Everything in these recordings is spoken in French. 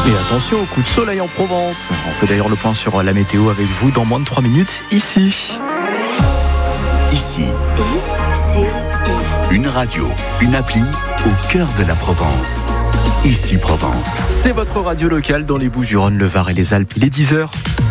Et attention au coup de soleil en Provence. On fait d'ailleurs le point sur la météo avec vous dans moins de 3 minutes ici. Ici, une radio, une appli au cœur de la Provence. Ici Provence. C'est votre radio locale dans les Bouches-du-Rhône, le Var et les Alpes. Il est 10h.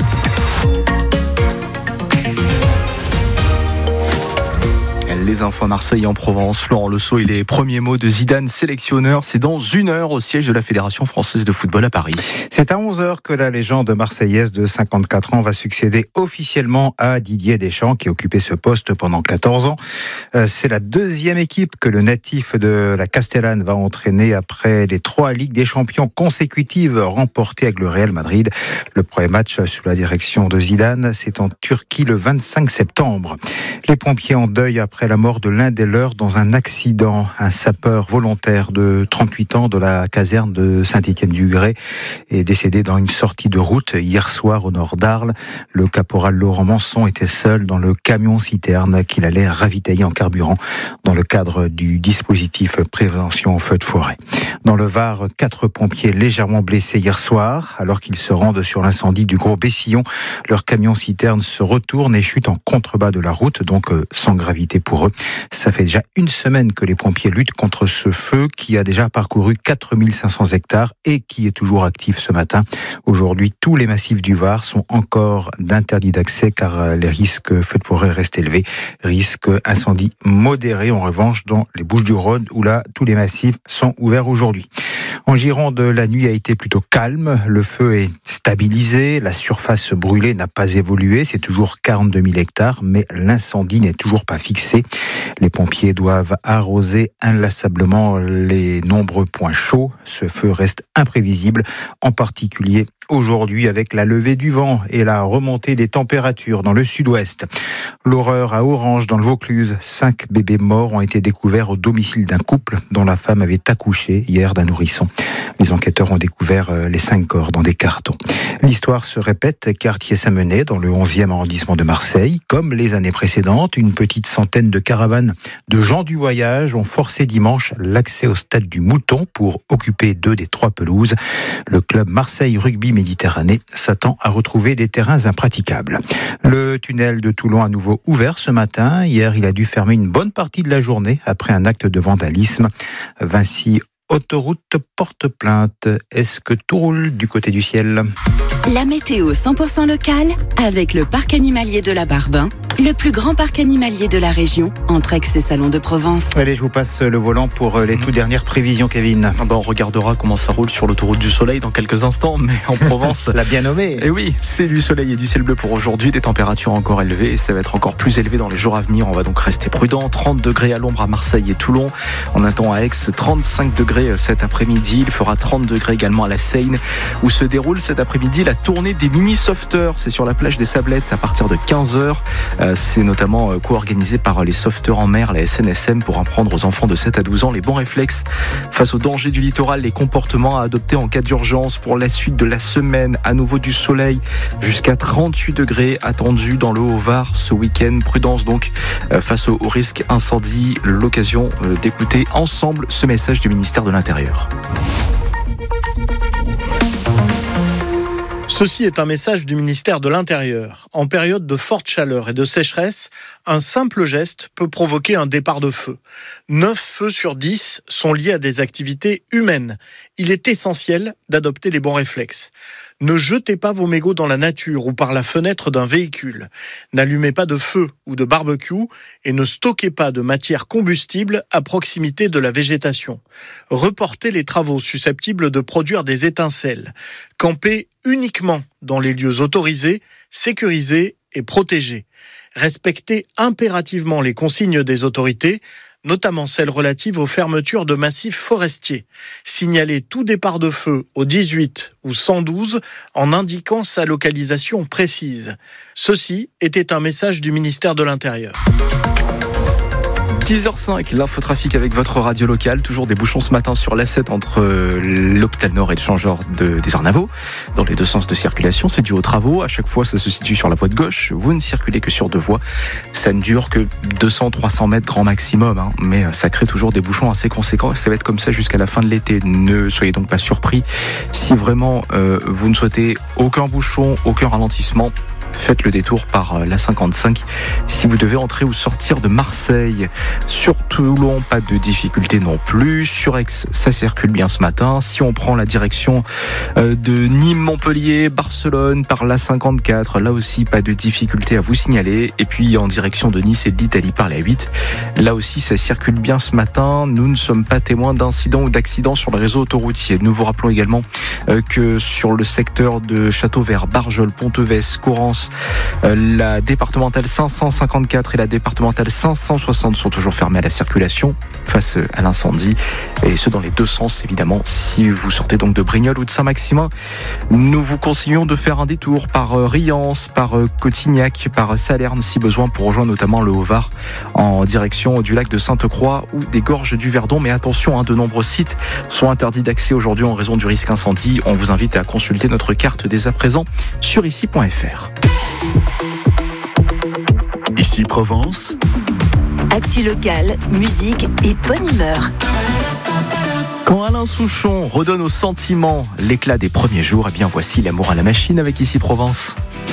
Les infos à Marseille et en Provence. Florent Lesso et les premiers mots de Zidane, sélectionneur. C'est dans 1 heure au siège de la Fédération française de football à Paris. C'est à 11h que la légende marseillaise de 54 ans va succéder officiellement à Didier Deschamps, qui occupait ce poste pendant 14 ans. C'est la deuxième équipe que le natif de la Castellane va entraîner après les 3 Ligues des Champions consécutives remportées avec le Real Madrid. Le premier match sous la direction de Zidane, c'est en Turquie le 25 septembre. Les pompiers en deuil après la mort de l'un des leurs dans un accident. Un sapeur volontaire de 38 ans de la caserne de Saint-Étienne-du-Grès est décédé dans une sortie de route hier soir au nord d'Arles. Le caporal Laurent Manson était seul dans le camion-citerne qu'il allait ravitailler en carburant dans le cadre du dispositif prévention feu de forêt. Dans le Var, 4 pompiers légèrement blessés hier soir alors qu'ils se rendent sur l'incendie du Gros Bessillon. Leur camion-citerne se retourne et chute en contrebas de la route, donc sans gravité pour eux. Ça fait déjà une semaine que les pompiers luttent contre ce feu qui a déjà parcouru 4500 hectares et qui est toujours actif ce matin. Aujourd'hui, tous les massifs du Var sont encore d'interdit d'accès car les risques feux de forêt restent élevés. Risque incendie modéré en revanche dans les Bouches-du-Rhône où là, tous les massifs sont ouverts aujourd'hui. En Gironde, la nuit a été plutôt calme. Le feu est stabilisé. La surface brûlée n'a pas évolué. C'est toujours 42 000 hectares, mais l'incendie n'est toujours pas fixé. Les pompiers doivent arroser inlassablement les nombreux points chauds. Ce feu reste imprévisible, en particulier aujourd'hui avec la levée du vent et la remontée des températures dans le sud-ouest. L'horreur à Orange, dans le Vaucluse. 5 bébés morts ont été découverts au domicile d'un couple dont la femme avait accouché hier d'un nourrisson. Les enquêteurs ont découvert les 5 corps dans des cartons. L'histoire se répète, quartier Saint-Menet, dans le 11e arrondissement de Marseille. Comme les années précédentes, une petite centaine de caravanes de gens du voyage ont forcé dimanche l'accès au stade du Mouton pour occuper 2 des 3 pelouses. Le club Marseille Rugby Méditerranée s'attend à retrouver des terrains impraticables. Le tunnel de Toulon à nouveau ouvert ce matin. Hier, il a dû fermer une bonne partie de la journée après un acte de vandalisme. Vinci Autoroute porte plainte. Est-ce que tout roule du côté du ciel ? La météo 100% locale avec le parc animalier de la Barbin, le plus grand parc animalier de la région, entre Aix et Salon de Provence. Allez, je vous passe le volant pour les toutes dernières prévisions, Kevin. On regardera comment ça roule sur l'autoroute du soleil dans quelques instants, mais en Provence... La bien nommée. Et oui, c'est du soleil et du ciel bleu pour aujourd'hui, des températures encore élevées, et ça va être encore plus élevé dans les jours à venir. On va donc rester prudent. 30 degrés à l'ombre à Marseille et Toulon. On attend à Aix 35 degrés cet après-midi. Il fera 30 degrés également à la Seine, où se déroule cet après-midi la tournée des mini-sauveteurs. C'est sur la plage des Sablettes à partir de 15h. C'est notamment co-organisé par les sauveteurs en mer, la SNSM, pour apprendre aux enfants de 7 à 12 ans les bons réflexes face aux dangers du littoral, les comportements à adopter en cas d'urgence. Pour la suite de la semaine, à nouveau du soleil, jusqu'à 38 degrés attendus dans le Haut-Var ce week-end. Prudence donc face au risque incendie. L'occasion d'écouter ensemble ce message du ministère de l'Intérieur. Ceci est un message du ministère de l'Intérieur. En période de forte chaleur et de sécheresse, un simple geste peut provoquer un départ de feu. 9 feux sur 10 sont liés à des activités humaines. Il est essentiel d'adopter les bons réflexes. Ne jetez pas vos mégots dans la nature ou par la fenêtre d'un véhicule. N'allumez pas de feu ou de barbecue et ne stockez pas de matière combustible à proximité de la végétation. Reportez les travaux susceptibles de produire des étincelles. Campez uniquement dans les lieux autorisés, sécurisés et protégés. Respectez impérativement les consignes des autorités, notamment celles relatives aux fermetures de massifs forestiers. Signalez tout départ de feu au 18 ou 112 en indiquant sa localisation précise. Ceci était un message du ministère de l'Intérieur. 10h05, l'infotrafic avec votre radio locale. Toujours des bouchons ce matin sur l'A7 entre l'Hôpital Nord et le changeur des Arnavaux. Dans les deux sens de circulation, c'est dû aux travaux. À chaque fois, ça se situe sur la voie de gauche. Vous ne circulez que sur deux voies. Ça ne dure que 200-300 mètres grand maximum. Mais ça crée toujours des bouchons assez conséquents. Ça va être comme ça jusqu'à la fin de l'été. Ne soyez donc pas surpris. Si vraiment vous ne souhaitez aucun bouchon, aucun ralentissement, faites le détour par la 55 si vous devez entrer ou sortir de Marseille. Sur Toulon, pas de difficulté non plus. Sur Aix, ça circule bien ce matin. Si on prend la direction de Nîmes, Montpellier, Barcelone par la 54, là aussi pas de difficulté à vous signaler. Et puis en direction de Nice et de l'Italie par la 8, là aussi ça circule bien ce matin. Nous ne sommes pas témoins d'incidents ou d'accidents sur le réseau autoroutier. Nous vous rappelons également que sur le secteur de Châteauvert, Barjol, Pontevès, Corrence, la départementale 554 et la départementale 560 sont toujours fermées à la circulation face à l'incendie, et ce dans les deux sens évidemment. Si vous sortez donc de Brignoles ou de Saint-Maximin, nous vous conseillons de faire un détour par Riance, par Cotignac, par Salerne si besoin, pour rejoindre notamment le Haut-Var en direction du lac de Sainte-Croix ou des gorges du Verdon. Mais attention, de nombreux sites sont interdits d'accès aujourd'hui en raison du risque incendie. On vous invite à consulter notre carte dès à présent sur ici.fr. Ici Provence. Actu locale, musique et bonne humeur. Quand Alain Souchon redonne aux sentiments l'éclat des premiers jours, eh bien voici l'amour à la machine avec Ici Provence.